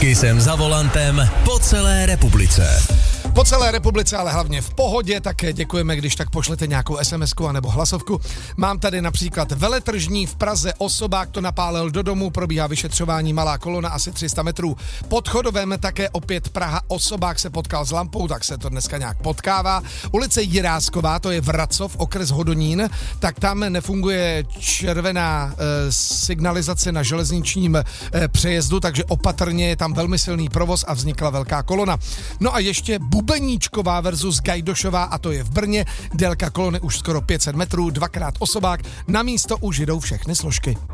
Kisem za volantem po celé republice. Po celé republice, ale hlavně v pohodě, tak děkujeme, když tak pošlete nějakou SMS-ku anebo hlasovku. Mám tady například veletržní v Praze, osobák to napálil do domu, probíhá vyšetřování, malá kolona asi 300 metrů. Pod Chodovem také opět Praha, osobák se potkal s lampou, tak se to dneska nějak potkává. Ulice Jirásková, to je Vracov, okres Hodonín, tak tam nefunguje červená signalizace na železničním přejezdu, takže opatrně je tam velmi silný provoz a vznikla velká kolona. No a ještě Bubeníčková versus Gajdošová, a to je v Brně, délka kolony už skoro 500 metrů, dvakrát osobák, na místo už jdou všechny složky.